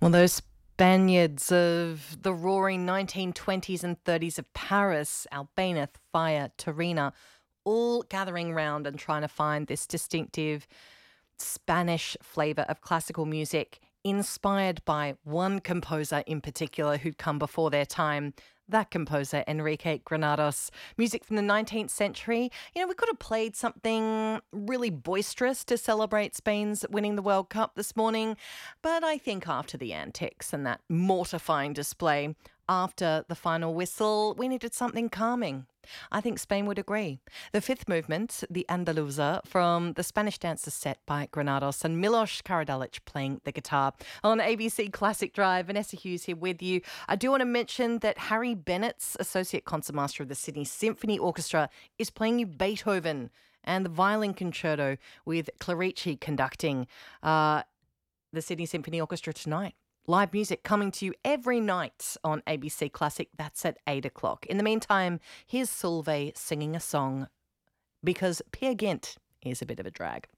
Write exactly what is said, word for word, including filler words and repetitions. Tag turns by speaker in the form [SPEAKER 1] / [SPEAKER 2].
[SPEAKER 1] Well, those Spaniards of the roaring nineteen twenties and thirties of Paris, Albéniz, Fire, Torina, all gathering round and trying to find this distinctive Spanish flavour of classical music inspired by one composer in particular who'd come before their time. That composer, Enrique Granados. Music from the nineteenth century. You know, we could have played something really boisterous to celebrate Spain's winning the World Cup this morning, but I think after the antics and that mortifying display, after the final whistle, we needed something calming. I think Spain would agree. The fifth movement, the Andaluza, from the Spanish dancer set by Granados and Milos Karadulic playing the guitar. On A B C Classic Drive, Vanessa Hughes here with you. I do want to mention that Harry Bennett's Associate Concertmaster of the Sydney Symphony Orchestra is playing you Beethoven and the Violin Concerto with Clerici conducting uh, the Sydney Symphony Orchestra tonight. Live music coming to you every night on A B C Classic. That's at eight o'clock. In the meantime, here's Solveig singing a song because Peer Gynt is a bit of a drag.